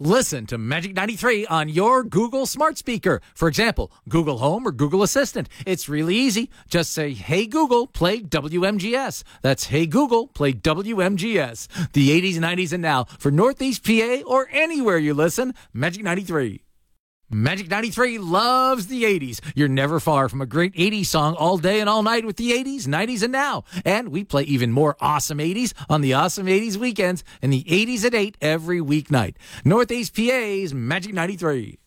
Listen to Magic 93 on your Google smart speaker. For example, Google Home or Google Assistant. It's really easy. Just say, "Hey Google, play WMGS." That's "Hey Google, play WMGS." The 80s, 90s, and now for Northeast PA or anywhere you listen, Magic 93. Magic 93 loves the 80s. You're never far from a great 80s song all day and all night with the 80s, 90s, and now. And we play even more awesome 80s on the Awesome 80s weekends and the 80s at 8 every weeknight. Northeast PA's Magic 93.